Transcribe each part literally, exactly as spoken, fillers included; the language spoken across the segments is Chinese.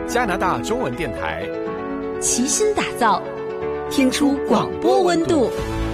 加拿大中文电台， 齐心打造，听出广播温度。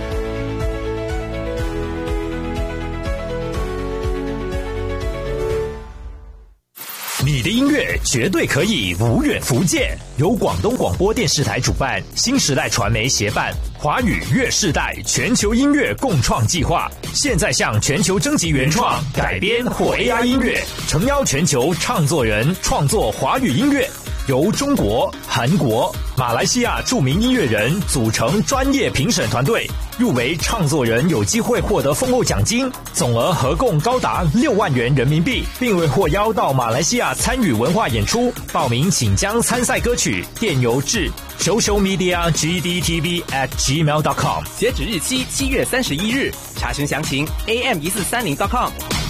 你的音乐绝对可以无远弗届，由广东广播电视台主办，新时代传媒协办，华语乐世代全球音乐共创计划，现在向全球征集原创、改编或 A I 音乐，诚邀全球唱作人创作华语音乐。由中国、韩国、马来西亚著名音乐人组成专业评审团队，入围创作人有机会获得丰厚奖金，总额合共高达六万元人民币，并为获邀到马来西亚参与文化演出。报名请将参赛歌曲电邮至 social media g d t v at gmail dot com， 截止日期七月三十一日，查询详情 a m一四三零 dot com。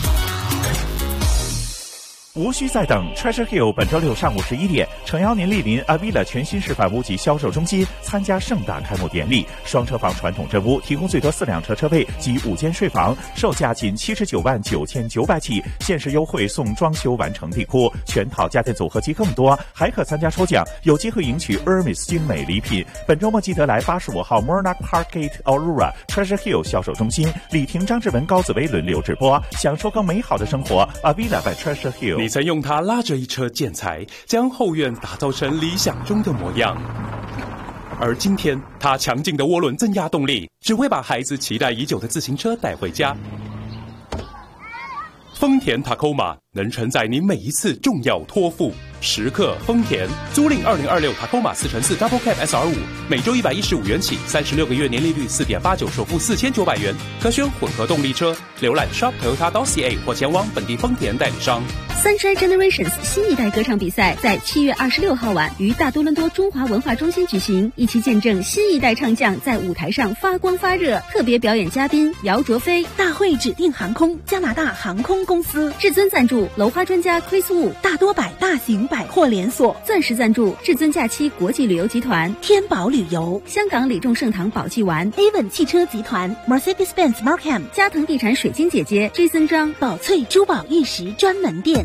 无需再等 Treasure Hill 本周六上午十一点，诚邀您莅临 Avila 全新示范屋及销售中心，参加盛大开幕典礼。双车房传统真屋提供最多四辆车车位及五间睡房，售价仅七十九万九千九百起，限时优惠送装修完成地库，全套家电组合及更多，还可参加抽奖，有机会赢取 Hermes 精美礼品。本周末记得来八十五号 Murdoch Parkgate Aurora Treasure Hill 销售中心，李婷、张志文、高紫薇轮流直播，享受更美好的生活。Avila by Treasure Hill。 你曾用它拉着一车建材，将后院打造成理想中的模样。而今天，它强劲的涡轮增压动力，只会把孩子期待已久的自行车带回家。丰田 Tacoma 能承载你每一次重要托付。时刻丰田，租赁二零二六 Tacoma 四乘四 Double Cab S R 五，每周一百一十五元起，三十六个月年利率 四点八九，首付四千九百元，可选混合动力车。浏览 shop toyota dot c a 或前往本地丰田代理商。 Sunshine Generations 新一代歌唱比赛在七月二十六号晚于大多伦多中华文化中心举行，一起见证新一代唱将在舞台上发光发热。特别表演嘉宾姚卓飞， 大会指定航空加拿大航空公司， 至尊赞助楼花专家 Chris Wu， 大多百大型百货连锁， 钻石赞助至尊假期国际旅游集团， 天宝旅游， 香港李众盛堂宝记丸 ，Avon 汽车集团 ，Mercedes-Benz Markham， 加藤地产水晶姐姐 Jason 张， 宝翠珠宝玉石专门店。